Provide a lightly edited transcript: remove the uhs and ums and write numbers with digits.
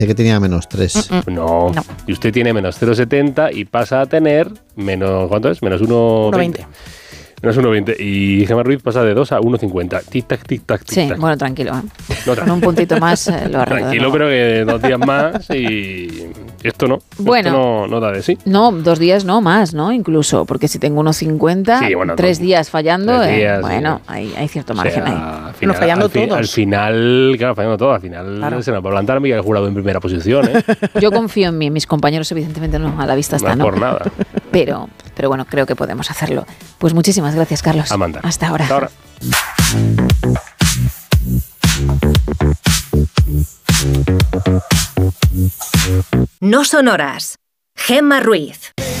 que tenía -3. No. Y usted tiene menos 0,70 y pasa a tener menos, ¿cuánto es? Menos 1,20. Menos 1,20. Y Gemma Ruiz pasa de 2 a 1,50. Tic-tac, tic-tac, tic-tac. Sí, bueno, tranquilo. No, con un puntito más lo arreglo. Tranquilo, pero que 2 días más y esto no. Bueno. Esto no da de sí. No, 2 días no más, ¿no? Incluso, porque si tengo 1,50, Sí, bueno, 3 días fallando, 3 días, bueno, sí. hay cierto margen ahí. Al final, Bueno, fallando todos. Al final, claro, fallando todo. Al final Claro. se nos va a plantar Miguel Jurado en primera posición, ¿eh? Yo confío en mí, mis compañeros evidentemente no, a la vista No está, es ¿no? por nada. Pero bueno, creo que podemos hacerlo. Pues muchísimas gracias, Carlos. Amanda. Hasta ahora. Hasta ahora. No son horas. Gemma Ruiz.